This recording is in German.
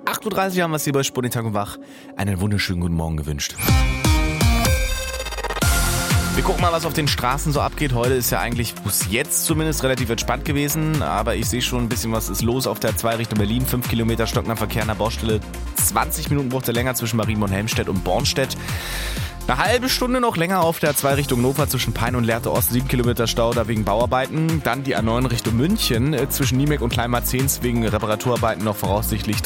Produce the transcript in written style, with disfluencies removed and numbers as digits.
8:30 Uhr haben wir es hier bei Sputnik Tag und Wach. Einen wunderschönen guten Morgen gewünscht. Wir gucken mal, was auf den Straßen so abgeht. Heute ist ja eigentlich bis jetzt zumindest relativ entspannt gewesen, aber ich sehe schon ein bisschen, was ist los auf der 2 Richtung Berlin. 5 Kilometer stockender Verkehr an der Baustelle. 20 Minuten braucht er länger zwischen Marienborn-Helmstedt und Bornstedt. Eine halbe Stunde noch länger auf der 2 Richtung Hannover zwischen Pein und Lehrte Ost, 7 Kilometer Stau da wegen Bauarbeiten. Dann die A9 Richtung München zwischen Niemek und Kleinmarzens wegen Reparaturarbeiten noch voraussichtlich